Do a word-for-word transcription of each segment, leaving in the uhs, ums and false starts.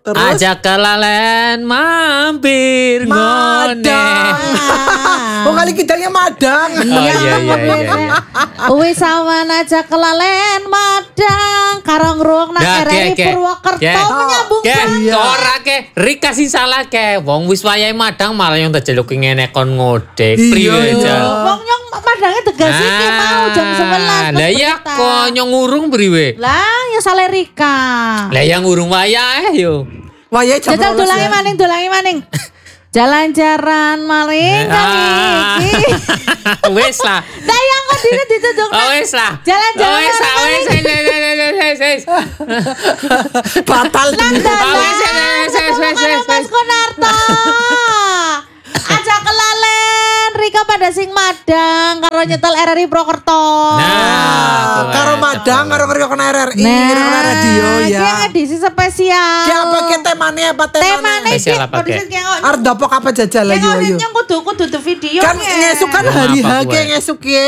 Terus aja kelalen mampir Madang. Oh kali kidalnya Madang. Oh iya iya iya. iya. Wis awan aja kelalen Madang karo ngrungokna Nah, R R I ke, ke. Purwokerto Ke. menyambung Ke, Iya. ora ke, Rika sing salah ke. Wong wis wayahe madang malah yang terjeluk ngene kon ngodek. Iya, Priwe iya. Jal? Wong nyong Madange tegas iki mau jam sebelas. Lah iya kok nyong ngurung priwe? Lah ya salah Rika. Lah yang ngurung wayahe yo. Wah ya jam Jajal rolas dulangi ya. maning dulangi maning. Jalan-jalan maling kami iki. Wes lah. Dayang kok dine ditunduk. Oh wes lah. Jalan-jalan Oh wes lah, wes wes wes wes wes wes. Batal demi Oh wes wes wes wes wes wes. Mas Konarto. Aja kelalen Rika pada sing Madang karo nyetel R R I Purwokerto. Nah, karo Madang karo karo kena R R I karo radio ya. Ki edisi spesial. Ki apa ki temane apa temane? Temane Spesial iki apa, kok Ki? dhisik ki kok. Arep dapok apa jajal ayo ayo. Yang kudu kudu tuh video Kan ngesuk kan Wong hari apa H gue? ngesuk ki.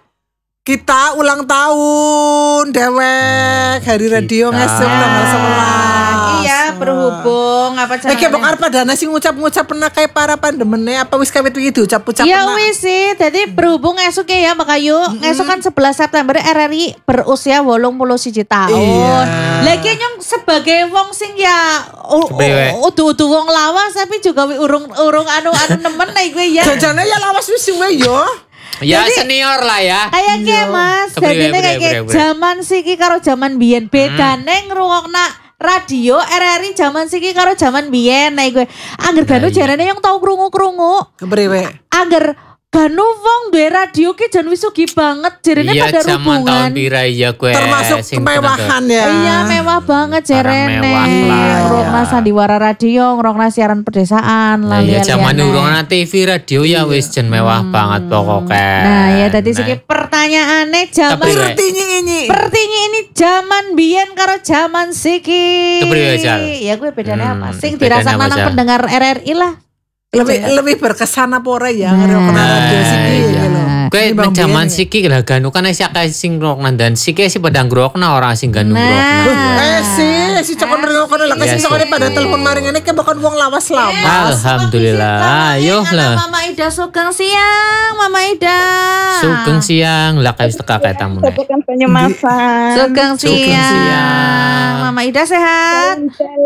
Kita ulang tahun dewek hari radio Kita. ngesuk tanggal sebelas. Iya berhubung apa Eh ki bok arep padane sing ngucap-ngucap pernah kayak para pandemene apa wis kawit iki diucap-ucap Iya pernah. wis sih, jadi berhubung esok ya Mbak Ayu, esok kan sebelas September R R I berusia wolung puluh siji tahun. Iya. Lagi nyong sebagai wong sing ya u- Kepriwe? u- udu-udu wong lawas tapi juga wi urung urung anu anu nemen nih gue ya. Jajane ya lawas wis we yo. Ya Jadi- senior lah ya. Kayak ki Mas, Kepriwe, jadi kepriwe, kayak kepriwe, kepriwe. zaman siki karo zaman biyen bedane ngrungokna radio R R I zaman siki karo zaman biyen nih gue. Angger ganu iya. jarane yang tau krungu-krungu. Kepriwe? Angger ganu wong duwe radio ki jan wis sugih banget jarene Iya pada zaman hubungan. tahun pira iya gue. Termasuk sing kemewahan ya. Iya mewah banget Barang jarene. mewah lah, Ngrungokna iya. sandiwara radio, ngrungokna siaran pedesaan Nah, lah. ya zaman lihat-lihat. urung ana T V radio ya wis jen mewah banget pokoknya. Nah ya tadi siki pertanyaannya zaman Kepriwe? Pertinyi ini. Pertinyi ini zaman biyen karo zaman siki. Kepriwe, Jal? Ya gue bedanya Hmm, apa? Sing bedanya dirasa apa, nang Jal? pendengar R R I lah. Lebih lebih berkesan apa ora ya ngrungokno radio siki iya. ya lho. Gue Ini Bang zaman Bian ya. siki lah ganu kan isi akeh sing ngrokna dan siki si pada ngrokna orang sing ganu Nah. ngrokna. Eh sih, si cokon ngrungokno lah Iya, kasih cokone sih. pada telepon maring ini ke bukan wong lawas lawas. Alhamdulillah. Ayo lah. Mama Ida Sugeng siang, Mama Ida. Sugeng siang lah kayak teka kayak tamu. nih. Kan penyemasan. Sugeng Sugeng siang. siang. Mama Ida sehat?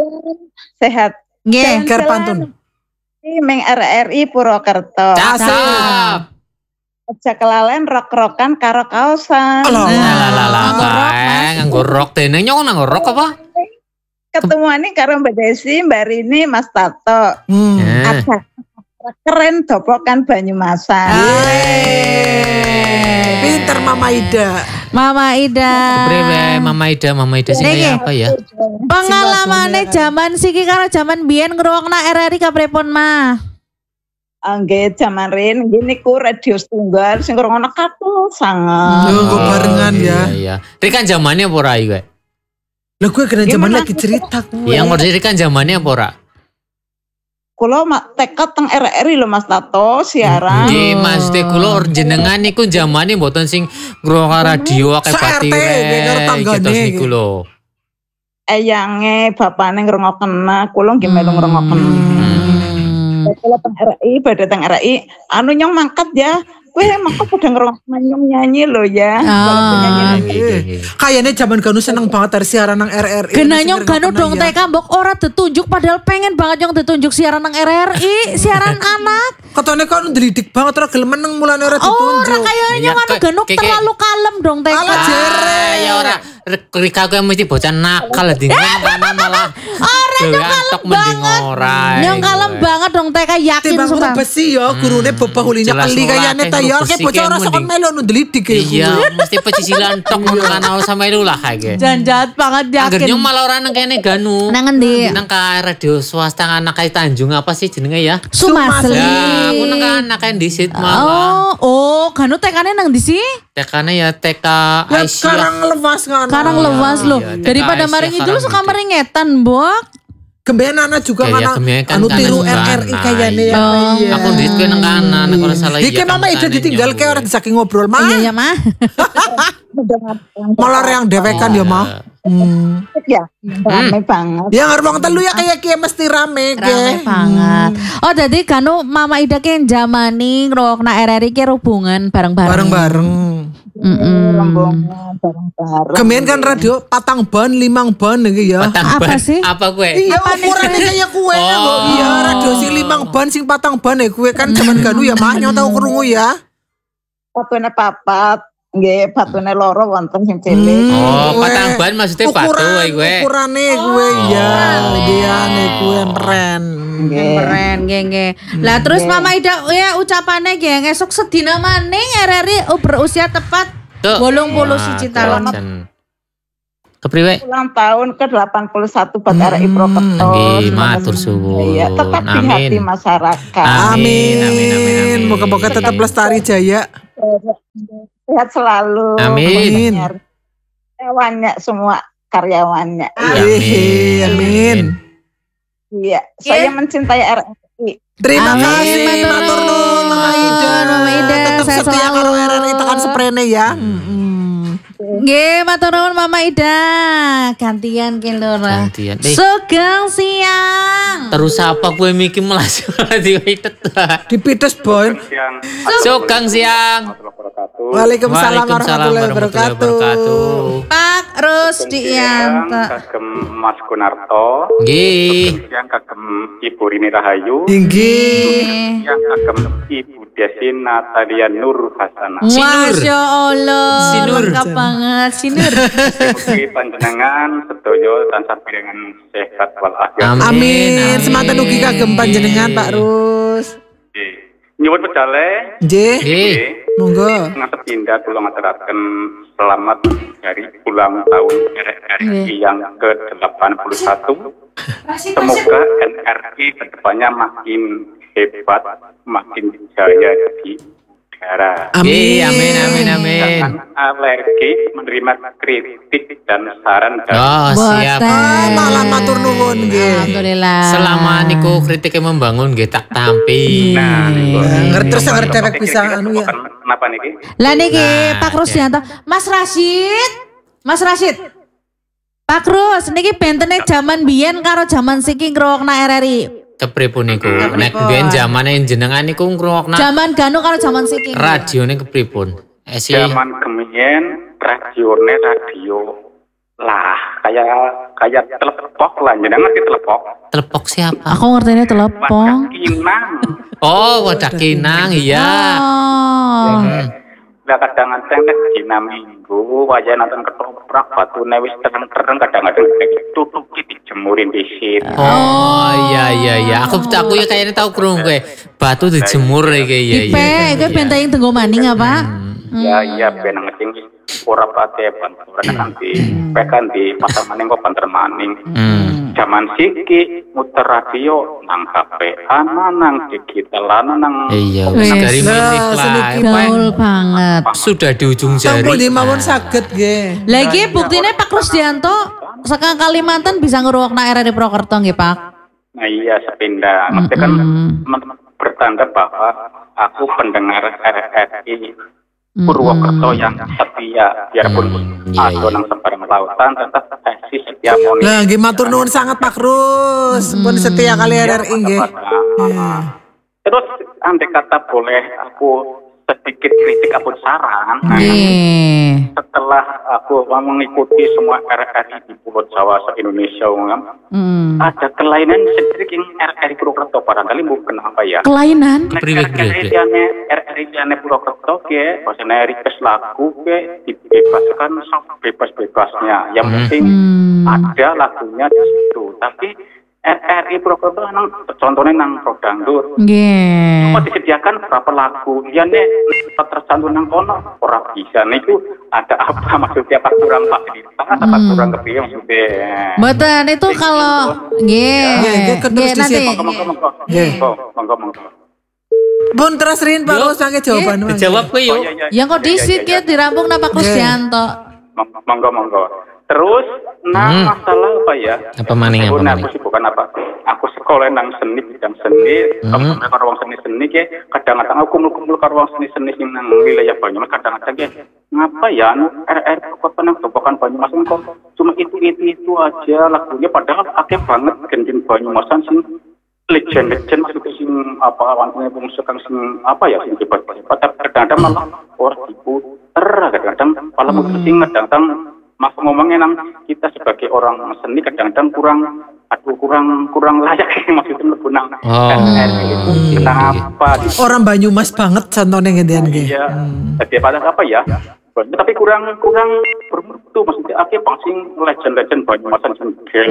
Sehat. Nggih. Ger pantun. Meng R R I Purwokerto. Cakep. Aja kelalen rok-rokan karo kaosan. Alah. Lah lah lah kae nganggo rok dene nyong nganggo rok apa? Ketemuane karo Mbak Desi, Mbak Rini, Mas Tato. Hmm. Eh. Ada keren dopokan Banyumasan. Pinter Mama Ida. Mama Ida. Kepriwe Mama Ida, Mama Ida sing Niki. kaya apa ya? Pengalamannya zaman siki karo zaman biyen ngrungokna R R I kapripun mah? Angge jaman rin gini ku radio tunggal sing ngrungokno katul sangat. Yo, kok barengan ya. Iya iya. Rikan zamannya apa ora iki? Lah gue kena zaman Gimana? lagi cerita gue. Yang mau Rikan zamannya apa ora? Kulo mak tekad teng R R I lho Mas Tato siaran. Nggih Mas de kula jenengan niku zamane mboten sing ngrungokno radio akeh Se-R T, batire. karo tanggane Gitu iki. niku lho. Eyange bapane ngrungokna, kulo nggih melu ngrungokna. Hmm. Kalau teng R I, pada teng R I, anu nyong mangkat ya. Kue mangkat pada ngerungokna nyong nyanyi lo ya. Kalau penyanyi Ah, nyanyi. nggih, nggih. Kayaknya zaman ganu seneng banget dari siaran nang R R I. Kena nyong ganu dong teh. T K mbok ora ditunjuk padahal pengen banget nyong ditunjuk siaran nang R R I, siaran anak. Katanya kan delidik banget ora gelem meneng mulane ora Oh, ora ditunjuk. kaya Iya, nyong anu kayak- ganu kayak- terlalu kalem dong T K. Alah, jere. Ah, ya ora Rika aku mesti bocah nakal di mana malah. Ora nyong kalem banget. Nyong kalem banget dong T K yakin Timbang sumpah. guru besi ya, gurune bebah ulinya jelas kali ora kayane akeh tayar guru ke besi bocah kayak ora sok mending. melo nu delidik kayak Iya, mesti pecicilan tok ngono kan sama itu lah kayak. Jan jahat banget Angger yakin. nyong malah ora nang kene ganu. Nang endi? Nang ka radio swasta anak kae Tanjung apa sih jenenge ya? Sumasli. Ya, aku nang ka anak kae disit malah. Oh, oh, ganu T K-ne nang ndi sih? Tekane ya T K Lah Aisyah. sekarang lemas kan. Karang lewas loh. iya, T K Daripada Aisyah maring itu karang suka gitu. meringetan, Mbok. Gembean anak juga Kayak mana gembean kan anu kanan tiru juga, R R I nah, kayaknya ya. iya. Iya. Aku ndit kowe nang kanan, nek ora salah Iki iya. mama ide ditinggal kayak orang saking ngobrol mah. Iya ya mah. Malah yang dewekan ya mah. Hmm. Ya, rame banget. Yang ruang telu ya kayak kia mesti rame Rame ge. banget. Oh jadi kanu Mama Ida ki jamani ngrungokna R R I ki hubungan bareng-bareng. Bareng-bareng. Mm-mm. Rombongan bareng-bareng. Kemudian kan radio patang ban, limang ban iki ya. Patang Apa ban. sih? Apa kowe? Iya ukurannya kayak kue Oh. kok. Iya radio sing limang ban sing patang ban ya kue kan zaman ganu ya mah nyong tau krungu ya. Batune papat, nggih batune loro wonten sing cilik. Oh, Kue. patang ban maksudnya batu Ukuran wae kowe. ukurane kue ya. Dia nih kue keren. Nggih. Keren nggih nggih. Lah terus Mama Ida ya ucapane nggih esuk sedina maning R R I berusia tepat Tuh. bolong puluh Wah, siji tahun. keren. Kepriwe? Ulang tahun ke delapan puluh satu buat R R I Prokerto. Nggih, matur suwun. Ya, tetap di Amin. hati masyarakat. Amin, amin, amin, amin. Moga-moga tetap lestari jaya. Sehat selalu. Amin. Karyawannya semua karyawannya. Amin. Amin. Iya, saya mencintai R R I. Terima Amin, kasih matur matur nuwun Mama Ida. Mama Ida, Tetap sehat setia selalu. karo R R I tekan sprene ya. Nggih, matur nuwun Mama Ida. Gantian ki Lora. Gantian. Eh. Sugeng siang. Terus apa kowe mikir melas diwitet. Dipites boy. Sugeng siang. Waalaikumsalam warahmatullahi wabarakatuh. Pak Rusdianto. Kagem Mas Gunarto, Nggih. yang kagem Ibu Rini Rahayu, Inggih. yang kagem Ibu Desi Natalia Nur Hasanah. Sinur. Masya Allah. Sinur. Lengkap banget Sinur. Mugi panjenengan sedaya tansah pirengan sehat walafiat. Amin. Amin. Semanten ugi kagem panjenengan Pak Rus. Nggih. Nyuwun pedale, Nggih. Nggih. Monggo. ngatep pindah kula ngaturaken selamat dari ulang tahun R R I yang ke delapan puluh satu. Semoga N R I kedepannya makin hebat, makin jaya di negara. Nggih, Amin. amin, amin, amin. Jangan alergi menerima kritik dan saran dari Oh, siap. Ah, malah matur nuwun nggih. Alhamdulillah. Selama niku kritiknya membangun nggih tak tampi. Nah, niku. Ngerti terus ngerti dewek bisa anu ya. Kenapa niki? Lah niki Nah, Pak Rusdianto, Mas Rashid. Mas Rashid. Pak Rus, niki bentene zaman biyen karo zaman siki ngrungokna R R I. Kepripun niku? Nek biyen zamane jenengan niku ngrungokna Zaman Ganu karo zaman siki. radione kepripun? Esi. Zaman kemien radione radio lah kayak kayak telepok lah, jenengan ngerti telepok? Telepok siapa? Aku ngertine telepon. Kinang. Oh, wadah kinang iya. Oh. Lah kadang-kadang nek dina minggu wajah nonton ketoprak batune wis tereng-tereng kadang-kadang tutupi dijemurin disit. Oh, iya iya iya. Aku aku ya kayaknya tahu krungu kowe. Batu dijemur iki iya iya. Ipe, iku benteng tenggo maning apa? Ya iya ben ngecing ora pate banturan nanti pekan di pasar maning kok banter maning. Hmm. Zaman siki muter radio nang K P A nang digital nang Iya, Wes. wis dari Lah, milik lah. seniki Gaul banget. Sudah di ujung Sampun jari. di mawon saged nggih. Lagi buktine Pak Rusdianto saka Kalimantan bisa ngrungokna R R I Prokerto nggih, Pak. Nah iya sepindah. Maksudnya kan teman-teman bertanda bahwa aku pendengar R R I Purwokerto yang setia, biarpun Hmm, iya, ada iya. nang sebarang lautan tetap eksis setiap moni. Lah nggih matur nuwun sangat Pak Rus. Pun setia kali R R I nggih. Terus andai kata boleh aku sedikit kritik ataupun saran. Nah, Nggih. setelah aku mengikuti semua R R I di Pulau Jawa se-Indonesia, Hmm. ada kelainan sedikit yang R R I Purwokerto barangkali bukan apa ya. Kelainan? Priwet, priwet. R R I ane Purwokerto ke, bahasanya request lagu ke dibebaskan bebas-bebasnya. Yang penting Hmm. ada lagunya di situ. Tapi R R I Purwokerto nang contohnya nang Rodangdur. Nggih. Cuma disediakan berapa lagu, dia nih tercantum nang kono ora bisa. Niku ada apa maksudnya Pak kurang fasilitas, apa kurang kepiye maksudnya? Mboten itu kalau nggih. Nggih, nggih, terus Nggih nanti. disip. Monggo monggo monggo. Nggih. Monggo monggo monggo. Pun terus rin Pak Yuk. Rus nangge jawaban. Mang. Dijawab kowe Oh, yuk. iya, iya. Yang kok Iya, iya, disik iya. ya dirampung napa Rusdianto. Monggo monggo. Terus nah Hmm. masalah apa ya? Apa maning, apa Nah, maning? aku sih bukan apa. sekolah nang seni bidang seni, Hmm. kalau sampai karo wong seni-seni ke kadang-kadang aku kumpul-kumpul karo wong seni-seni sing nang wilayah Banyumas kadang-kadang ke ngapa ya anu R R kok nang Topokan Banyumas kok cuma itu-itu itu aja lagunya padahal akeh banget gending Banyumasan sing legend-legend maksudnya sing apa awalnya bungsu kang sing apa ya sing hebat-hebat tapi kadang-kadang malah orang diputer kadang-kadang malah hmm. sing kadang-kadang mas ngomongnya nang kita sebagai orang seni kadang-kadang kurang aduh kurang kurang layak maksudnya mlebu nang Oh. R R itu kenapa gitu. Orang Banyumas banget contohnya ngedean ge. Iya, jadi pada apa ya? Tapi kurang kurang bermutu maksudnya akhir pangsing legend-legend Banyumasan sendiri.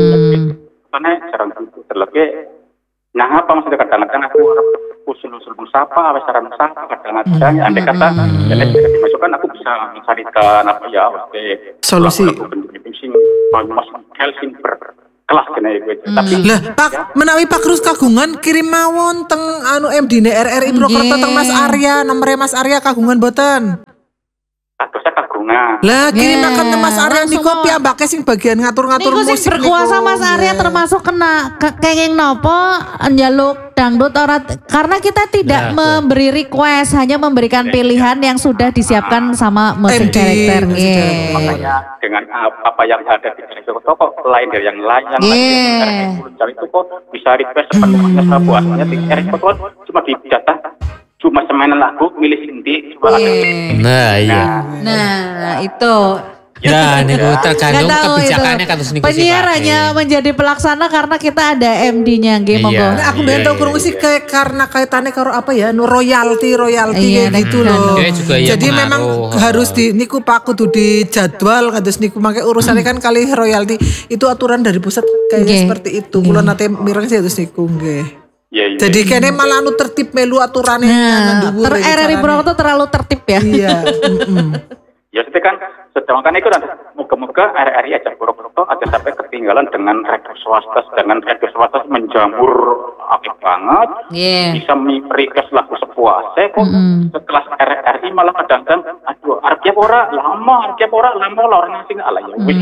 Karena jarang gitu terlebih. Nah apa maksudnya kadang-kadang aku usul-usul sapa, apa saran sapa kadang-kadang andai kata jadi dimasukkan aku bisa mencarikan apa ya maksudnya Solusi. Sing Banyumas Helsing berkelas kena itu. Tapi Lah, Pak, menawi Pak Krus kagungan kirim mawon teng anu M D R R I Purwokerto teng Mas Arya, nomere Mas Arya kagungan boten. kadosa kagungan. Lah kirimaken Yeah, ke Mas Arya niku langsung, piyambake sing bagian ngatur-ngatur Niku musik. sing berkuasa niku. Mas Arya Nggih. termasuk kena ke- kenging nopo njaluk dangdut ora karena kita tidak Nah, memberi request hanya memberikan pilihan yang sudah disiapkan sama M musik D, director. musik Nggih. director. Makanya dengan apa yang ada di Direktur kok lain dari yang lain yang Yeah. lain itu kok bisa request sepenuhnya sepuasnya di Direktur kok cuma dijatah cuma semainan lagu milih sendiri coba ada Nah, iya. Nah, itu Nah, niku tergantung Nggak tahu kebijakannya itu. kados niku sih, Penyiar Pak. hanya menjadi pelaksana karena kita ada M D-nya nggih Iya. monggo. Nah, aku Iya, ben tau iya, krungu sih iya. kayak karena kaitannya karo apa ya, nu royalti royalti Iya, kayak gitu dan- loh. Dia juga iya Jadi pengaruh. memang harus di niku Pak kudu dijadwal kados niku make urusannya kan kali royalti itu aturan dari pusat kayaknya Nggih. seperti itu. Kula nate mireng sih terus niku nggih. ya ini Jadi kayaknya malah anu tertib melu aturannya Nah, nduwur ter iki R R I carane. Purwokerto terlalu tertib ya. Iya, mm-mm. ya itu kan sedangkan itu nanti moga-moga R R I aja Purwokerto aja sampai ketinggalan dengan radio swasta dengan radio swasta menjamur aktif banget Iya. bisa request lagu sepuasnya kok Mm-mm. setelah R R I malah kadang-kadang aduh arep ora lama arep ora lama lah orang sing ala ya wis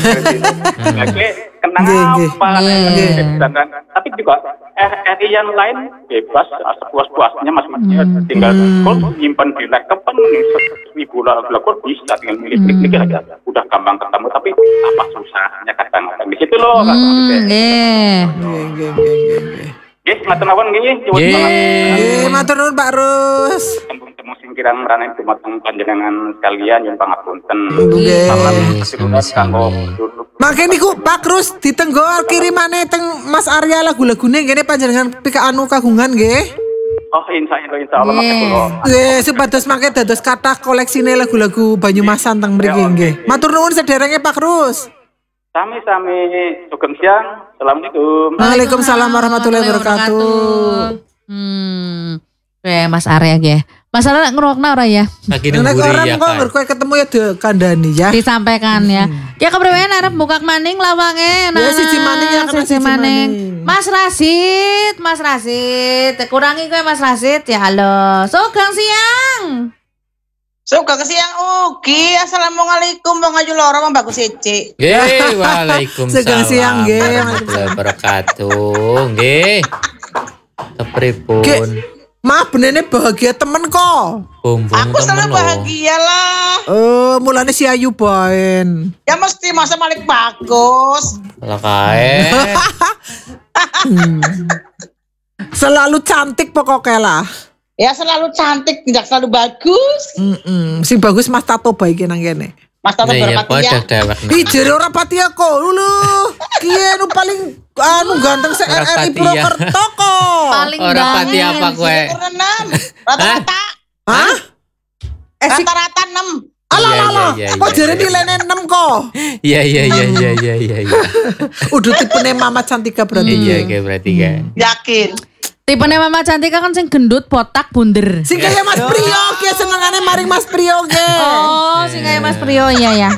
Oke, kenapa Nggih, nggih. sedangkan tapi juga R R I yang lain bebas sepuas-puasnya maksudnya tinggal kok nyimpan di laptop kan seribu lagu kok bisa tinggal milih klik aja udah gampang ketemu tapi apa susahnya kadang-kadang di situ loh kan Hmm, maksudnya. nggih. Nggih, nggih, nggih, nggih, nggih. Nggih, ngatur nuwun nggih, nyuwun Yeay. banget. Nggih, matur nuwun Pak Rus. Tembung-tembung sing kirang meranen dumateng panjenengan sekalian nyuwun pangapunten. Nggih. Salam Sami-sami. keturunan kanggo dulur. Mangke niku Pak Krus ditenggol kirimane teng Mas Arya lagu-lagune ngene panjenengan pika anu kagungan nggih. Oh, insya Allah, insya Allah, Nggih. makasih kula. Nggih, supados mangke dados kathah koleksine lagu-lagu Banyumasan teng mriki nggih. Matur nuwun sederenge Pak Krus. Sami-sami sugeng siang. Assalamualaikum. Waalaikumsalam warahmatullahi wabarakatuh. Hmm. Oke, Mas Arya nggih. Mas Arya ngrungokno ora ya? Lagi Nek nunggu orang ya kok kan. ngerkoe ketemu ya de kandhani ya. Disampaikan ya. Ya kepriwen arep bukak maning lawange. Ya, siji maning ya, kena siji maning. Mas Rasid, Mas Rasid, kurangi kowe Mas Rasid ya halo. Sugeng siang. Suka siang ugi. Assalamualaikum wong ayu loro wong bagus ece. Nggih, waalaikumsalam. Sugeng siang, nggih. warahmatullahi wabarakatuh. Nggih. Kepripun? Nggih. Maaf benene bahagia temen kok. Bumbung Aku selalu temen lho. bahagia lah. Eh, mulane si Ayu baen. Ya mesti masa balik bagus. Lah kae. Selalu cantik pokoknya lah. Ya selalu cantik, tidak selalu bagus. Mm-mm. Sing bagus Mas Tato baik nang kene. Mas Tato Nah, iya berapa ya? padha dewek. Ih jere ora pati kok. Lho. Kiye nu paling anu ganteng se R R I Ora pati ya. Purwokerto kok. Paling Ora pati banget. apa kowe? enam. Rata-rata. Hah? Eh si Rata-rata enam. Alah Iya, alah. iya, iya, Kok iya, jere iya. nilainya enam kok. Iya iya iya iya iya iya. iya. Udah tipene Mama Cantika berarti. Iya oke berarti kan. Yakin. Tipenya Mama Cantika kan sing gendut, botak, bunder. Sing kaya Mas Priyo ki senengane maring Mas Priyo ki. Oh, sing kayak Mas Priyo iya ya.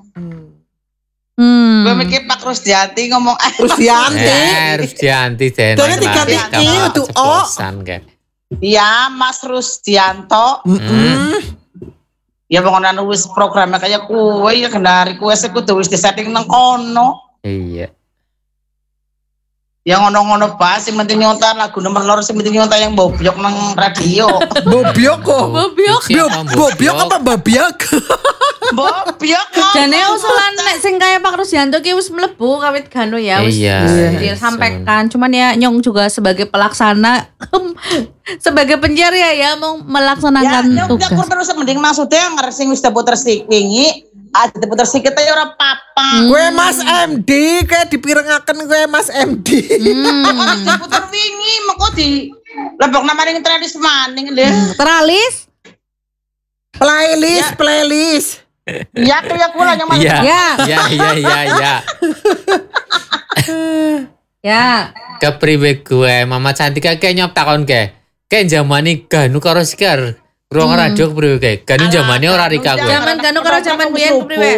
Hmm. Gue mikir Pak Rusdianti ngomong ah. Rusdianti. Eh, harus dianti den. Dene diganti ki udu O. kan. Iya Mas Rusdianto. Heeh. Ya pokoknya wis programnya kayak kue ya kena request kudu wis disetting nang kono. Iya. Ya ngono-ngono pas sing penting nyontan lagu nomor loro sing penting nyontan yang bobyok nang radio. Bobyok kok. Bobyok. Siapa Bobyok apa babiak? Bobyok. Jane usulan nek sing kaya Pak Rusdianto ki wis mlebu kawit Ganu ya wis Iya, disampaikan. Cuman ya Nyong juga sebagai pelaksana sebagai penyiar ya ya mau Ya melaksanakan nyok tugas. aku terus mending maksudnya ngarep sing wis diputer sik wingi, ada diputer sik kita ya ora apa-apa. Gue Mas M D kayak dipirengaken gue Mas M D. Harus diputer wingi mengko di lebok namanya tradis maning lho. Teralis? Playlist, playlist. Ya tuh ya kula yang Iya. Ya. Iya, iya, iya, iya. Ya. Kepriwe gue Mama Cantika kayak nyop takon ke. Kayak zamane Ganu karo Sekar. Ruang radio kepriwe kayak. Ganu zamane ora Rika gue. Zaman Ganu karo zaman biyen kepriwe?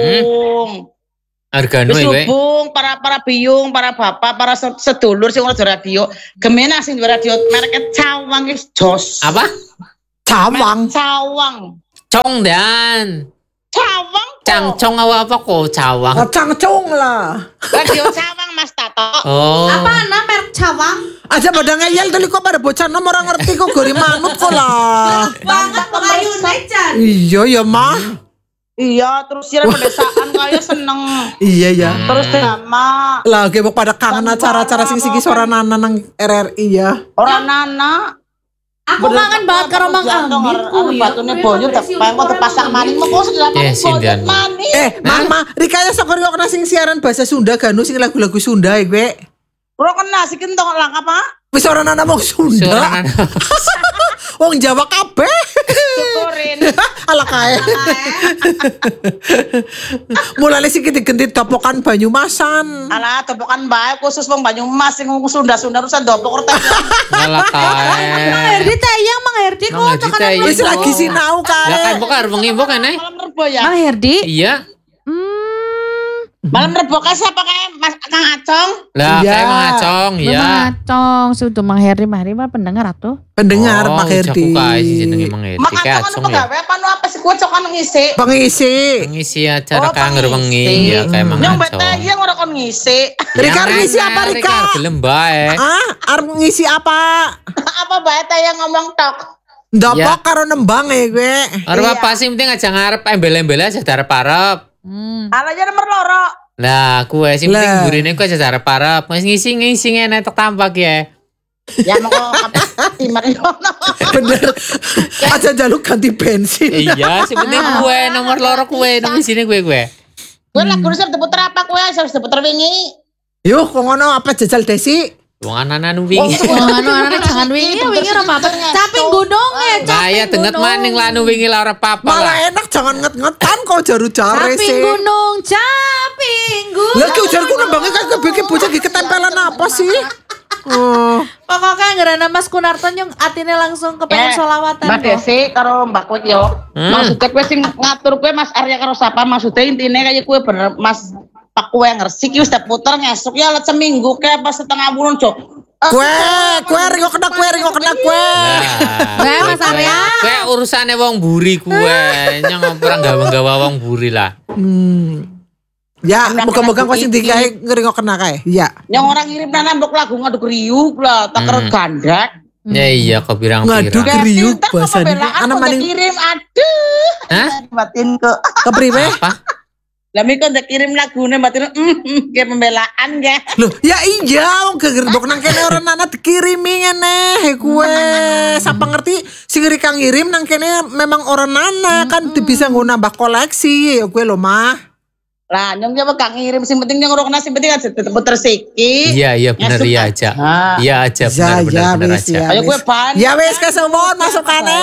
Argano Wis iki. hubung para para biyung, para bapak, para se- sedulur sing ora radio. Gemena sing di radio merek Cawang wis jos. Apa? Cawang. Cawang. Cong dan. Cawang. kok. Cangcong apa apa kok cawang. Oh, cangcung lah. Radio Cawang Mas Tato. Oh. Apa nama merek Cawang? Aja pada ngeyel tadi kok pada bocah nom orang ngerti kok gori manut kok lah. Banget Melayu Necan. Iya ya mah. Iya, terus siaran pedesaan kaya seneng. Iya ya. Terus drama. Lah gebok pada kangen acara-acara sing sing suara nana nang R R I ya. Orang nana. Aku kangen banget karo Mang Ambiku ya. Batune bonyo tepang kok tepasang maning mengko sedap Eh, sindian. maning. Eh, Mama, Rikaya sok kok kena sing siaran bahasa Sunda Ganu sing lagu-lagu Sunda ya gue. Ora kena sik entok lang apa? Wis ora nana mau Sunda. Suara Wong Jawa kabeh. Syukurin. Ala kae. Mulane sing ganti topokan Banyumasan. Alah, topokan bae khusus wong Banyumas sing ngomong Sunda-Sunda urusan dopok kertas. ngalah kae. Mang Herdi tayang Mang Herdi Mang kok Herdi tekan tayang. Wis lagi sinau Lah kan kae. bokar bengi-bok ene. Malam rebo ya. Mang Herdi. Iya. Hmm. Malam rebo ka siapa kae Mas Kang Acong? Lah Iya. kayak mangacong iya. Macong sudah Mang Herdi, Mang Herdi mah pendengar atuh. Pendengar Oh, Pak Herdi. jago kae sih jenenge Mang Herdi Mak kayak Acong acong anu ya. pegawe apa nu apa sih kuwi cokan ngisi? Pengisi. Ngisi acara Oh, kayak ngerewengi pengisi. ya kayak Nyong mangacong. bete yang ora kon ngisi. Rika ngisi apa Rika? Rika gelem bae. Ah, arep ngisi apa? Apa bae ta yang ngomong tok? Ndopok Ya. karo nembang ya gue. Arep apa sih penting aja ngarep embel-embel aja darep-arep. Hmm. Ala aja nomor loro. Lah, kue sing penting Lah. burine kue aja darep-arep. Wis ngisi-ngisi ngene tok tampak ya. Ya mengko timar ngono. Bener. Aja jaluk ganti bensin. Iya, sing penting kue nomor loro kue nang isine kue kue. Kowe lagu wis diputer apa kowe wis diputer wingi? Yuh, kok ngono apa jajal Desi? Wong anak-anak nu wingi. Oh, anu anu jangan wingi, wingi ora apa-apa. Caping gunung ya, caping Kaya denget maning lah nu wingi lah ora apa-apa lah. Malah enak jangan nget-ngetan kok jaru jare Caping sih. gunung, caping gunung. Lah ki ujarku nembangnya kan kebikin bocah ki ketempelan apa sih? Oh. Pokoknya ngerana Mas Kunarto nyong atine langsung kepengen solawatan Mbak kok. Desi karo Mbak Kowe yo. Hmm. Maksudnya kowe sing ngatur kowe Mas Arya karo sapa maksudnya intine kaya kowe bener Mas Pak kowe ngersik wis diputer ngesuk ya let seminggu ke apa setengah bulan cok. Kue, kue ringo kena kue, ringo kena kue. Kue, Mas Arya. Kue urusane wong buri kue. Nyong ora gawa-gawa wong buri lah. Hmm. Ya, moga-moga kau sing digawe ngeringo kena kae. Iya. Yang orang ngirim nambok lagu ngaduk riuk lah, tak keren Hmm. gandak. Ya iya kok Ngaduk pirang-pirang. riuk Pinter bahasane. pembelaan Anak kok maning kirim aduh. Hah? Batin ke. kepriwe? Apa? Lah miko ndak kirim lagune batin mm, kayak pembelaan ya. Loh, ya iya, wong gegerbok nang kene ora nana dikirimi ngene. He kue, sapa ngerti sing Rika ngirim nang kene memang ora nana kan bisa nggo nambah koleksi. Ya kue lho mah. Lah nyong ya kang ngirim sing penting nyong ora kena sing penting aja tetep tersiki. Iya iya bener Ngesuk iya kan. aja. Ah. Iya aja Ya, bener bener ya, bener wis, aja. ya. Ayo gue ban. Ya wis kesemon masukane.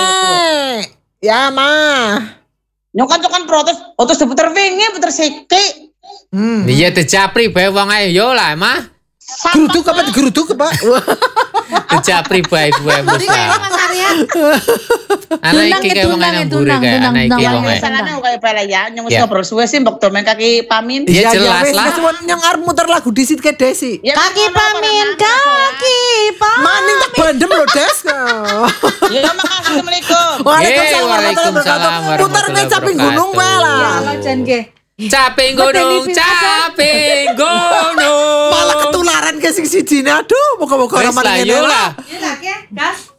Ya mah. Nyong kan kan protes, otos diputer wingi puter siki. Hmm. Iya tejapri bae wong ae yo lah mah. Geruduk apa geruduk apa? Tejapri bae gue Jadi mesti. kayak Mas Arya. Anak Tunang iki ya, kayak wong tunang ae ya, buri tunang, kayak tunang, anak iki tunang. wong ae. Salahnya kayak pala ya, nyong wis Ya. ngobrol suwe sih mbok domen kaki pamin. Iya, jelas wis, lah. kesemon yang arep muter lagu disit ke Desi. Ya, Kaki ngono, pamin, orang kaki pamin. Maning tak bandem loh Des. Ya makasih assalamualaikum. Waalaikumsalam warahmatullahi Waalaikumsalam wabarakatuh. Muter warahmatullahi ngecapin gunung wae Ya lah. Allah Jan ge. Caping gunung, caping gunung. Malah ketularan ke sing siji. Aduh, moga-moga ora Wes lah, maning yo ngene lah. Iya lah, Ke. Gas.